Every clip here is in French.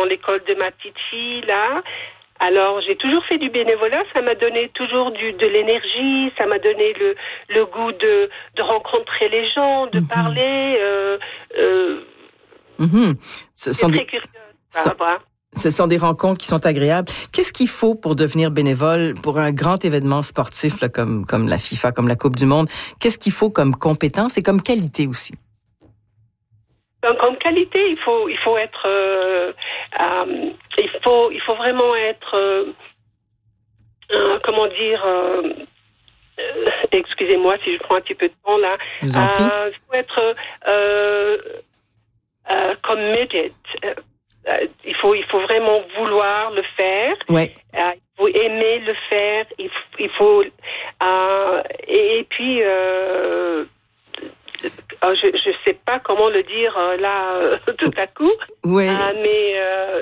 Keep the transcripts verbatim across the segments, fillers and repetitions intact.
l'école de ma petite fille, là. Alors, j'ai toujours fait du bénévolat. Ça m'a donné toujours du, de l'énergie. Ça m'a donné le, le goût de, de rencontrer les gens, de mm-hmm. parler. Euh, euh, mm-hmm. Ce sont très des... curieuse. Ce... Ce sont des rencontres qui sont agréables. Qu'est-ce qu'il faut pour devenir bénévole pour un grand événement sportif là, comme, comme la FIFA, comme la Coupe du Monde? Qu'est-ce qu'il faut comme compétence et comme qualité aussi? Donc, comme qualité, il faut, il faut être, euh, euh, il faut, il faut vraiment être, euh, euh, comment dire, euh, euh, excusez-moi si je prends un petit peu de temps là. Je vous en prie. Euh, il faut être euh, euh, committed. Euh, il faut, il faut vraiment vouloir le faire. Ouais. Euh, il faut aimer le faire. Il, il faut, euh, et, et puis. Euh, Euh, je ne sais pas comment le dire euh, là euh, tout à coup, oui. euh, mais euh,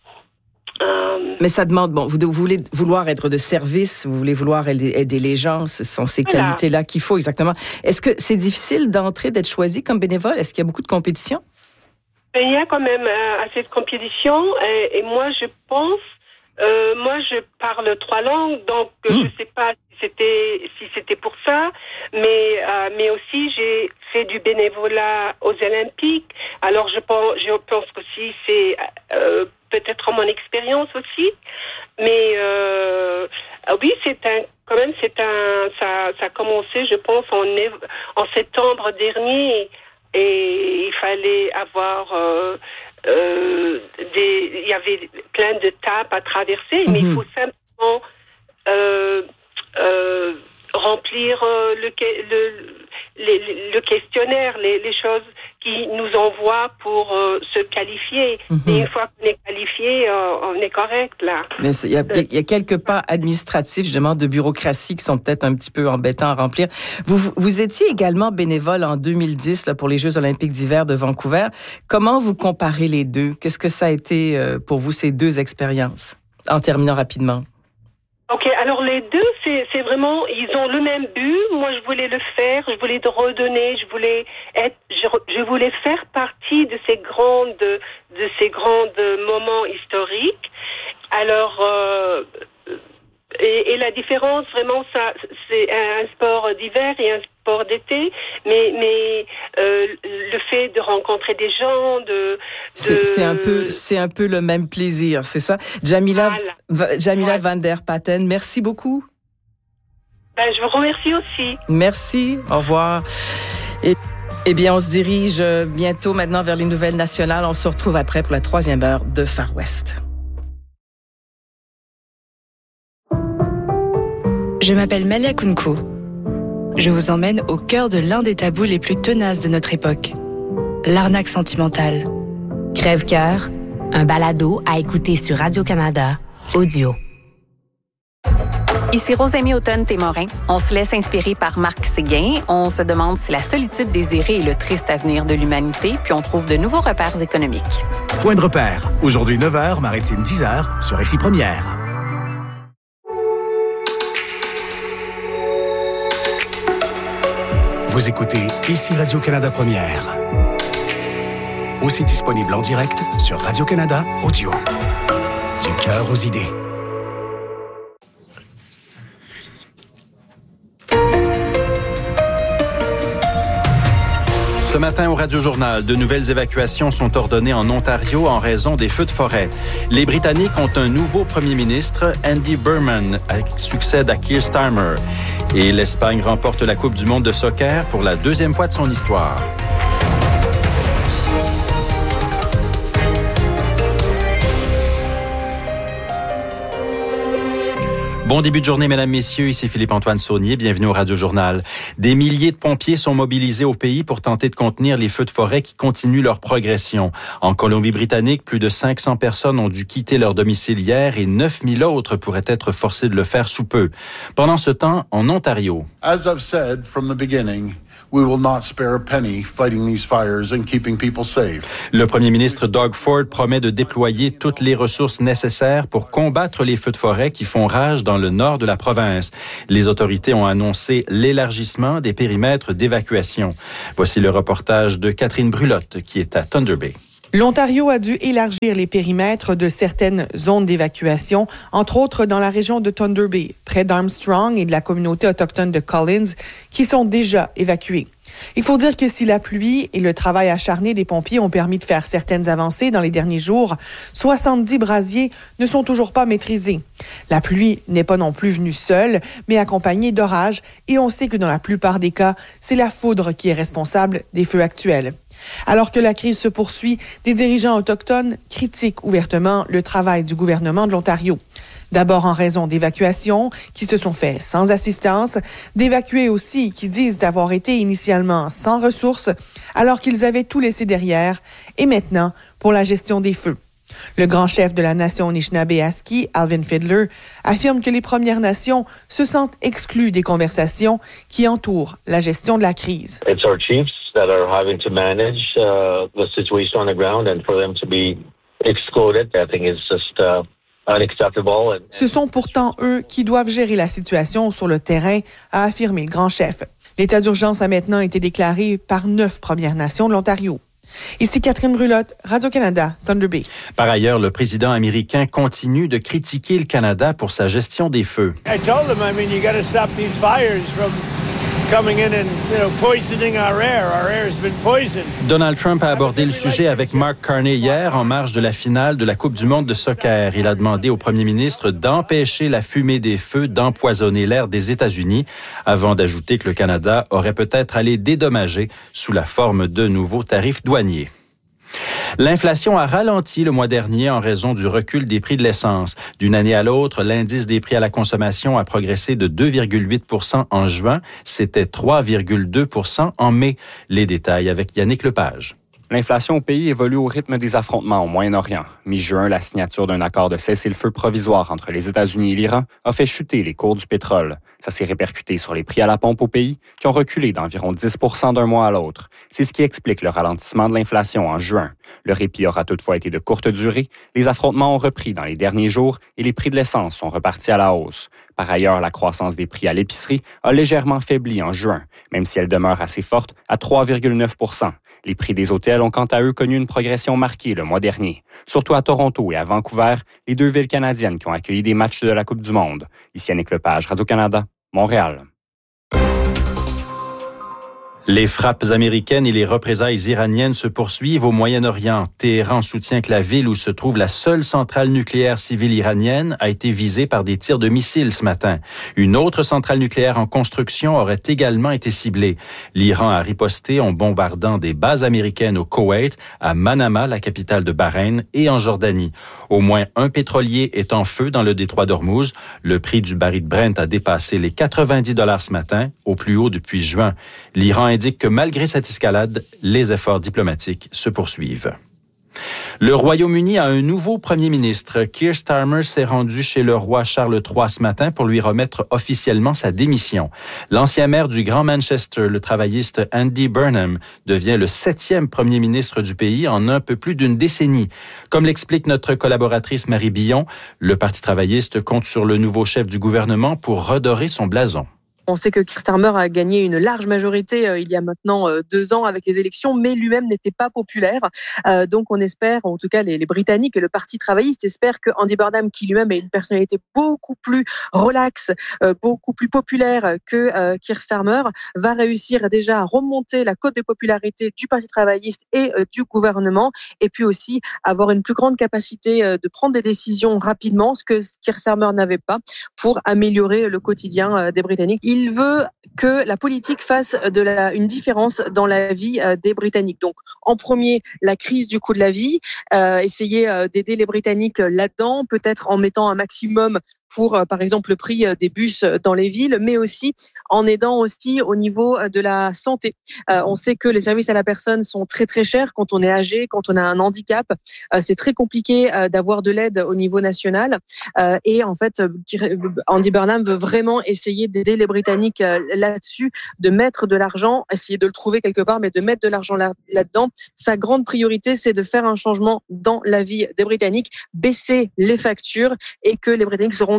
euh, mais ça demande bon, vous, vous voulez vouloir être de service, vous voulez vouloir aider, aider les gens, ce sont ces voilà. qualités-là qu'il faut exactement. Est-ce que c'est difficile d'entrer, d'être choisi comme bénévole? Est-ce qu'il y a beaucoup de compétition? Il y a quand même euh, assez de compétition et, et moi je pense, euh, moi je parle trois langues, donc mmh. je ne sais pas si c'était si c'était pour ça, mais euh, mais aussi j'ai fait du bénévolat aux Olympiques. Alors je pense je pense qu'aussi c'est euh, peut-être mon expérience aussi, mais euh, oui c'est un quand même c'est un ça ça a commencé je pense en en septembre dernier et il fallait avoir euh, euh, des il y avait plein de tapes à traverser, mm-hmm. mais il faut simplement euh, euh, remplir euh, le, le, le, le questionnaire, les, les choses qui nous envoient pour euh, se qualifier. Mm-hmm. Et une fois qu'on est qualifié, euh, on est correct, là. Mais il y a, il y a quelques pas administratifs, justement, de bureaucratie qui sont peut-être un petit peu embêtants à remplir. Vous, vous étiez également bénévole en deux mille dix là, pour les Jeux olympiques d'hiver de Vancouver. Comment vous comparez les deux? Qu'est-ce que ça a été euh, pour vous, ces deux expériences? En terminant rapidement. OK, alors les deux, c'est, c'est vraiment, ils ont le même but. Moi, je voulais le faire, je voulais redonner, je voulais être, je, je voulais faire partie de ces grandes, de ces grands moments historiques. Alors, euh, et, et la différence, vraiment, ça, c'est un sport d'hiver et un sport d'été, mais, mais euh, le fait de rencontrer des gens, de, de... C'est, c'est un peu, c'est un peu le même plaisir, c'est ça. Jamila, voilà. Jamila voilà. Van der Patten, merci beaucoup. Ben, je vous remercie aussi. Merci, au revoir. Et, eh bien, on se dirige bientôt maintenant vers les nouvelles nationales. On se retrouve après pour la troisième heure de Far West. Je m'appelle Malia Kunko. Je vous emmène au cœur de l'un des tabous les plus tenaces de notre époque, l'arnaque sentimentale. Crève-cœur, un balado à écouter sur Radio-Canada, audio. Ici Rosemée Automne-Témorin. On se laisse inspirer par Marc Séguin. On se demande si la solitude désirée est le triste avenir de l'humanité, puis on trouve de nouveaux repères économiques. Point de repère. Aujourd'hui neuf heures, Maritime dix heures, sur Ici Première. Vous écoutez Ici Radio-Canada Première. Aussi disponible en direct sur Radio-Canada Audio. Du cœur aux idées. Ce matin au Radio-Journal, de nouvelles évacuations sont ordonnées en Ontario en raison des feux de forêt. Les Britanniques ont un nouveau premier ministre, Andy Burnham, qui succède à Keir Starmer. Et l'Espagne remporte la Coupe du monde de soccer pour la deuxième fois de son histoire. Bon début de journée, mesdames, messieurs. Ici Philippe-Antoine Saunier. Bienvenue au Radio-Journal. Des milliers de pompiers sont mobilisés au pays pour tenter de contenir les feux de forêt qui continuent leur progression. En Colombie-Britannique, plus de cinq cents personnes ont dû quitter leur domicile hier et neuf mille autres pourraient être forcées de le faire sous peu. Pendant ce temps, en Ontario. As I've said from the beginning, we will not spare a penny fighting these fires and keeping people safe. Le premier ministre Doug Ford promet de déployer toutes les ressources nécessaires pour combattre les feux de forêt qui font rage dans le nord de la province. Les autorités ont annoncé l'élargissement des périmètres d'évacuation. Voici le reportage de Catherine Brulotte qui est à Thunder Bay. L'Ontario a dû élargir les périmètres de certaines zones d'évacuation, entre autres dans la région de Thunder Bay, près d'Armstrong et de la communauté autochtone de Collins, qui sont déjà évacués. Il faut dire que si la pluie et le travail acharné des pompiers ont permis de faire certaines avancées dans les derniers jours, soixante-dix brasiers ne sont toujours pas maîtrisés. La pluie n'est pas non plus venue seule, mais accompagnée d'orages, et on sait que dans la plupart des cas, c'est la foudre qui est responsable des feux actuels. Alors que la crise se poursuit, des dirigeants autochtones critiquent ouvertement le travail du gouvernement de l'Ontario. D'abord en raison d'évacuations qui se sont faites sans assistance, d'évacués aussi qui disent avoir été initialement sans ressources alors qu'ils avaient tout laissé derrière, et maintenant pour la gestion des feux. Le grand chef de la nation Anishinaabe-Aski, Alvin Fiddler, affirme que les Premières Nations se sentent exclues des conversations qui entourent la gestion de la crise. It's our chiefs that are having to manage uh, the situation on the ground, and for them to be excluded, I think is just uh, unacceptable. Ce sont pourtant eux qui doivent gérer la situation sur le terrain, a affirmé le grand chef. L'état d'urgence a maintenant été déclaré par neuf Premières Nations de l'Ontario. Ici Catherine Brulotte, Radio-Canada, Thunder Bay. Par ailleurs, le président américain continue de critiquer le Canada pour sa gestion des feux. I told him, I mean, you got to stop these fires from coming in and, you know, poisoning our air. Our air has been poisoned. Donald Trump a abordé le sujet avec Mark Carney hier en marge de la finale de la Coupe du monde de soccer. Il a demandé au premier ministre d'empêcher la fumée des feux d'empoisonner l'air des États-Unis, avant d'ajouter que le Canada aurait peut-être à les dédommager sous la forme de nouveaux tarifs douaniers. L'inflation a ralenti le mois dernier en raison du recul des prix de l'essence. D'une année à l'autre, l'indice des prix à la consommation a progressé de deux virgule huit pour cent en juin. C'était trois virgule deux pour cent en mai. Les détails avec Yannick Lepage. L'inflation au pays évolue au rythme des affrontements au Moyen-Orient. Mi-juin, la signature d'un accord de cessez-le-feu provisoire entre les États-Unis et l'Iran a fait chuter les cours du pétrole. Ça s'est répercuté sur les prix à la pompe au pays, qui ont reculé d'environ dix pour cent d'un mois à l'autre. C'est ce qui explique le ralentissement de l'inflation en juin. Le répit aura toutefois été de courte durée. Les affrontements ont repris dans les derniers jours et les prix de l'essence sont repartis à la hausse. Par ailleurs, la croissance des prix à l'épicerie a légèrement faibli en juin, même si elle demeure assez forte à trois virgule neuf pour cent. Les prix des hôtels ont quant à eux connu une progression marquée le mois dernier, surtout à Toronto et à Vancouver, les deux villes canadiennes qui ont accueilli des matchs de la Coupe du monde. Ici Yannick Lepage, Radio-Canada, Montréal. Les frappes américaines et les représailles iraniennes se poursuivent au Moyen-Orient. Téhéran soutient que la ville où se trouve la seule centrale nucléaire civile iranienne a été visée par des tirs de missiles ce matin. Une autre centrale nucléaire en construction aurait également été ciblée. L'Iran a riposté en bombardant des bases américaines au Koweït, à Manama, la capitale de Bahreïn, et en Jordanie. Au moins un pétrolier est en feu dans le détroit d'Ormuz. Le prix du baril de Brent a dépassé les quatre-vingt-dix dollars ce matin, au plus haut depuis juin. L'Iran indique que malgré cette escalade, les efforts diplomatiques se poursuivent. Le Royaume-Uni a un nouveau premier ministre. Keir Starmer s'est rendu chez le roi Charles trois ce matin pour lui remettre officiellement sa démission. L'ancien maire du Grand Manchester, le travailliste Andy Burnham, devient le septième premier ministre du pays en un peu plus d'une décennie. Comme l'explique notre collaboratrice Marie Billon, le Parti travailliste compte sur le nouveau chef du gouvernement pour redorer son blason. On sait que Keir Starmer a gagné une large majorité euh, il y a maintenant euh, deux ans avec les élections, mais lui-même n'était pas populaire. Euh, donc on espère, en tout cas les, les Britanniques et le Parti travailliste espèrent que Andy Burnham, qui lui-même est une personnalité beaucoup plus relaxe, euh, beaucoup plus populaire que euh, Keir Starmer, va réussir déjà à remonter la cote de popularité du Parti travailliste et euh, du gouvernement, et puis aussi avoir une plus grande capacité euh, de prendre des décisions rapidement, ce que Keir Starmer n'avait pas, pour améliorer le quotidien euh, des Britanniques. Il veut que la politique fasse de la, une différence dans la vie euh, des Britanniques. Donc, en premier, la crise du coût de la vie, euh, essayer euh, d'aider les Britanniques là-dedans, peut-être en mettant un maximum pour, euh, par exemple, le prix euh, des bus dans les villes, mais aussi en aidant aussi au niveau euh, de la santé. Euh, on sait que les services à la personne sont très très chers quand on est âgé, quand on a un handicap. Euh, c'est très compliqué euh, d'avoir de l'aide au niveau national. Euh, et en fait, euh, Andy Burnham veut vraiment essayer d'aider les Britanniques euh, là-dessus, de mettre de l'argent, essayer de le trouver quelque part, mais de mettre de l'argent là- là-dedans. Sa grande priorité, c'est de faire un changement dans la vie des Britanniques, baisser les factures et que les Britanniques se rendent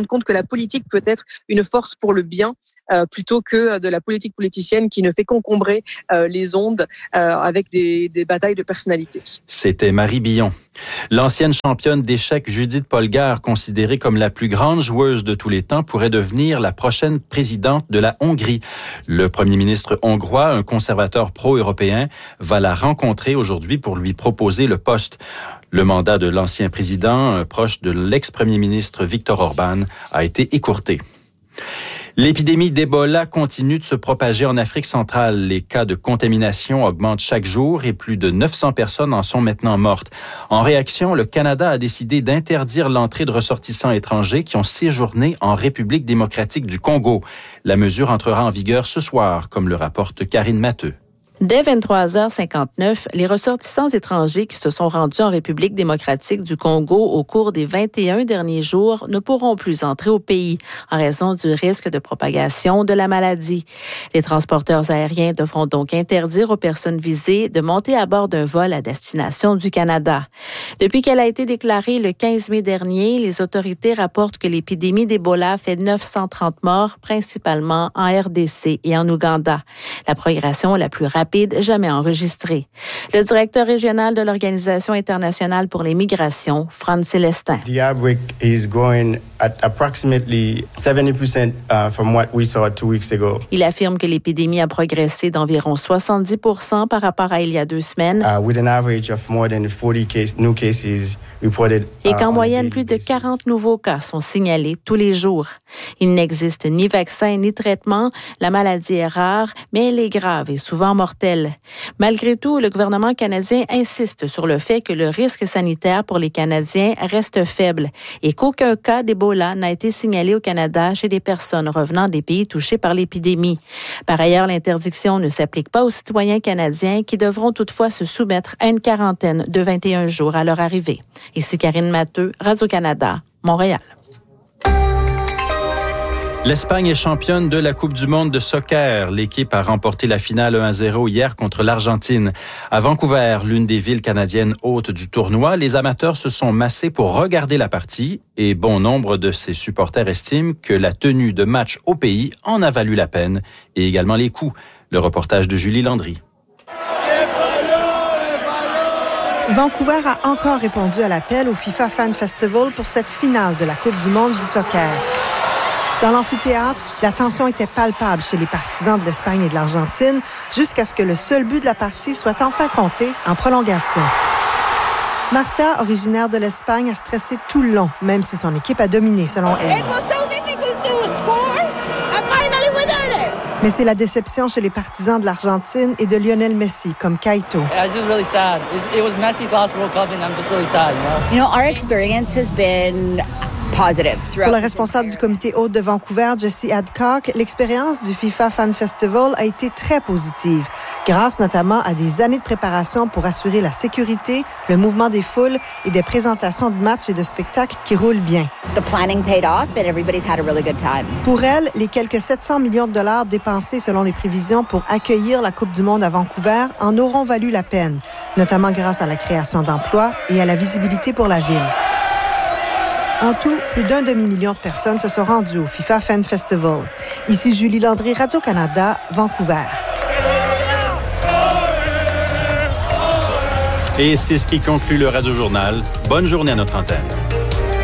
rendre compte que la politique peut être une force pour le bien euh, plutôt que de la politique politicienne qui ne fait qu'encombrer euh, les ondes euh, avec des, des batailles de personnalité. C'était Marie Billon. L'ancienne championne d'échecs Judith Polgár, considérée comme la plus grande joueuse de tous les temps, pourrait devenir la prochaine présidente de la Hongrie. Le premier ministre hongrois, un conservateur pro-européen, va la rencontrer aujourd'hui pour lui proposer le poste. Le mandat de l'ancien président, proche de l'ex-premier ministre Viktor Orbán, a été écourté. L'épidémie d'Ebola continue de se propager en Afrique centrale. Les cas de contamination augmentent chaque jour et plus de neuf cents personnes en sont maintenant mortes. En réaction, le Canada a décidé d'interdire l'entrée de ressortissants étrangers qui ont séjourné en République démocratique du Congo. La mesure entrera en vigueur ce soir, comme le rapporte Karine Matteux. Dès vingt-trois heures cinquante-neuf, les ressortissants étrangers qui se sont rendus en République démocratique du Congo au cours des vingt et un derniers jours ne pourront plus entrer au pays en raison du risque de propagation de la maladie. Les transporteurs aériens devront donc interdire aux personnes visées de monter à bord d'un vol à destination du Canada. Depuis qu'elle a été déclarée le quinze mai dernier, les autorités rapportent que l'épidémie d'Ebola fait neuf cent trente morts, principalement en R D C et en Ouganda. La progression la plus rapide jamais enregistrée. Le directeur régional de l'Organisation internationale pour les migrations, Franz Célestin. The outbreak is going at approximately seventy percent uh, from what we saw two weeks ago. Il affirme que l'épidémie a progressé d'environ soixante-dix pour cent par rapport à il y a deux semaines. Uh, with an average of more than forty case, new cases reported. Uh, Et qu'en moyenne, plus de quarante nouveaux cas sont signalés tous les jours. Il n'existe ni vaccin ni traitement. La maladie est rare, mais elle est grave et souvent mortelle. Malgré tout, le gouvernement canadien insiste sur le fait que le risque sanitaire pour les Canadiens reste faible et qu'aucun cas d'Ebola n'a été signalé au Canada chez des personnes revenant des pays touchés par l'épidémie. Par ailleurs, l'interdiction ne s'applique pas aux citoyens canadiens qui devront toutefois se soumettre à une quarantaine de vingt et un jours à leur arrivée. Ici Karine Matteux, Radio-Canada, Montréal. L'Espagne est championne de la Coupe du monde de soccer. L'équipe a remporté la finale un à zéro hier contre l'Argentine. À Vancouver, l'une des villes canadiennes hôtes du tournoi, les amateurs se sont massés pour regarder la partie et bon nombre de ses supporters estiment que la tenue de match au pays en a valu la peine et également les coups. Le reportage de Julie Landry. Vancouver a encore répondu à l'appel au FIFA Fan Festival pour cette finale de la Coupe du monde du soccer. Dans l'amphithéâtre, la tension était palpable chez les partisans de l'Espagne et de l'Argentine jusqu'à ce que le seul but de la partie soit enfin compté en prolongation. Martha, originaire de l'Espagne, a stressé tout le long, même si son équipe a dominé selon elle. Mais c'est la déception chez les partisans de l'Argentine et de Lionel Messi, comme Kaito. I was just really sad. It was Messi's last World Cup and I'm just really sad, you know? You know, our experience has been positive. Pour le responsable du comité hôte de Vancouver, Jesse Adcock, l'expérience du FIFA Fan Festival a été très positive, grâce notamment à des années de préparation pour assurer la sécurité, le mouvement des foules et des présentations de matchs et de spectacles qui roulent bien. The planning paid off and everybody's had a really good time. Pour elle, les quelques sept cents millions de dollars dépensés selon les prévisions pour accueillir la Coupe du monde à Vancouver en auront valu la peine, notamment grâce à la création d'emplois et à la visibilité pour la ville. En tout, plus d'un demi-million de personnes se sont rendues au FIFA Fan Festival. Ici Julie Landry, Radio-Canada, Vancouver. Et c'est ce qui conclut le Radio-Journal. Bonne journée à notre antenne.